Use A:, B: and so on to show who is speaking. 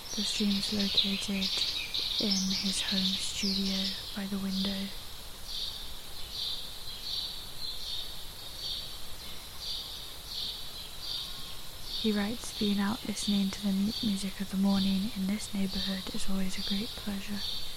A: The stream is located in his home studio by the window. He writes, being out listening to the music of the morning in this neighbourhood is always a great pleasure.